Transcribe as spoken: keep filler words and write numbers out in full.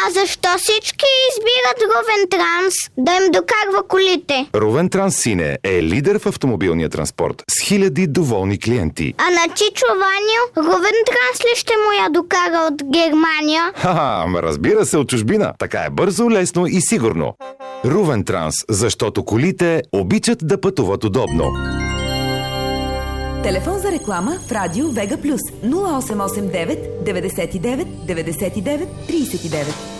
А защо всички избират Рувен Транс да им докарва колите? Рувен Транс, сине, е лидер в автомобилния транспорт с хиляди доволни клиенти. А на Чичо Ваню Рувен Транс ли ще му я докара от Германия? Ха-ха, разбира се, от чужбина. Така е бързо, лесно и сигурно. Рувен Транс, защото колите обичат да пътуват удобно. Телефон за реклама в Радио Вега Плюс нула осем осем девет деветдесет и девет деветдесет и девет тридесет и девет.